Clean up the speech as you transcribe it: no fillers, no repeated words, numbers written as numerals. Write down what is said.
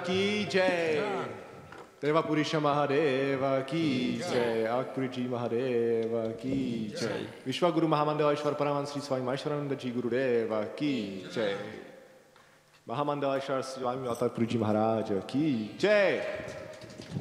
की जय, देवापुरीश महादेव की जय, आकपुरी जी महादेव की जय, विश्वगुरु महामंडलेश्वर परमहंस श्री स्वामी महेश्वरानंद जी गुरुदेव की जय, महामंडलेश्वर स्वामी अवतारपुरी जी महाराज की जय।